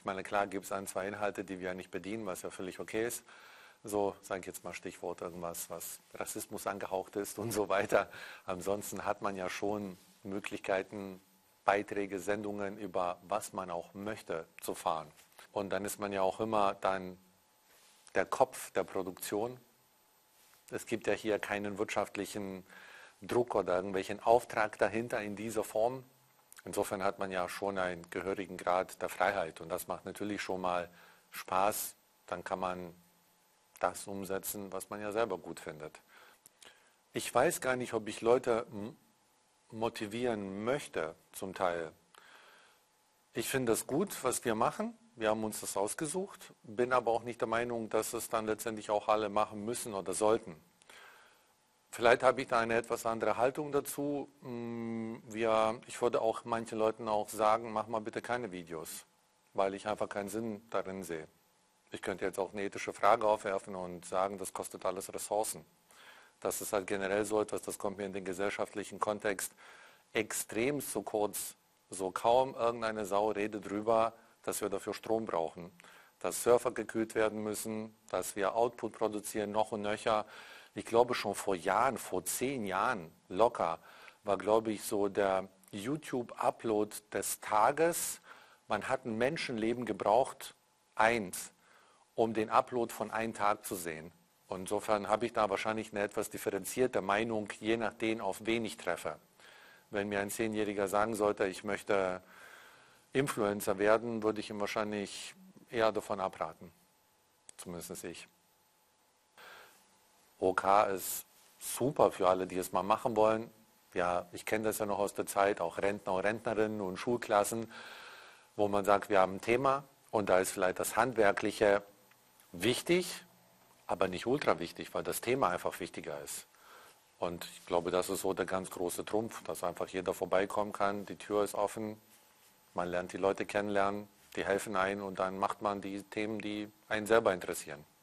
Ich meine, klar gibt es ein, zwei Inhalte, die wir nicht bedienen, was ja völlig okay ist. So, sage ich jetzt mal Stichwort irgendwas, was Rassismus angehaucht ist und so weiter. Ansonsten hat man ja schon Möglichkeiten, Beiträge, Sendungen über was man auch möchte zu fahren. Und dann ist man ja auch immer dann der Kopf der Produktion. Es gibt ja hier keinen wirtschaftlichen Druck oder irgendwelchen Auftrag dahinter in dieser Form. Insofern hat man ja schon einen gehörigen Grad der Freiheit und das macht natürlich schon mal Spaß. Dann kann man das umsetzen, was man ja selber gut findet. Ich weiß gar nicht, ob ich Leute motivieren möchte, zum Teil. Ich finde es gut, was wir machen. Wir haben uns das ausgesucht, bin aber auch nicht der Meinung, dass es dann letztendlich auch alle machen müssen oder sollten. Vielleicht habe ich da eine etwas andere Haltung dazu. Ich würde auch manchen Leuten auch sagen, mach mal bitte keine Videos, weil ich einfach keinen Sinn darin sehe. Ich könnte jetzt auch eine ethische Frage aufwerfen und sagen, das kostet alles Ressourcen. Das ist halt generell so etwas, das kommt mir in den gesellschaftlichen Kontext extrem zu kurz. So kaum irgendeine Sau redet drüber, dass wir dafür Strom brauchen, dass Server gekühlt werden müssen, dass wir Output produzieren, noch und nöcher. Ich glaube schon vor Jahren, vor 10 Jahren locker, war glaube ich so der YouTube-Upload des Tages. Man hat ein Menschenleben gebraucht, um den Upload von einem Tag zu sehen. Und insofern habe ich da wahrscheinlich eine etwas differenzierte Meinung, je nachdem, auf wen ich treffe. Wenn mir ein 10-Jähriger sagen sollte, ich möchte Influencer werden, würde ich ihm wahrscheinlich eher davon abraten. Zumindest ich. OK ist super für alle, die es mal machen wollen. Ja, ich kenne das ja noch aus der Zeit, auch Rentner und Rentnerinnen und Schulklassen, wo man sagt, wir haben ein Thema und da ist vielleicht das Handwerkliche wichtig, aber nicht ultra wichtig, weil das Thema einfach wichtiger ist. Und ich glaube, das ist so der ganz große Trumpf, dass einfach jeder vorbeikommen kann, die Tür ist offen, man lernt die Leute kennenlernen, die helfen ein und dann macht man die Themen, die einen selber interessieren.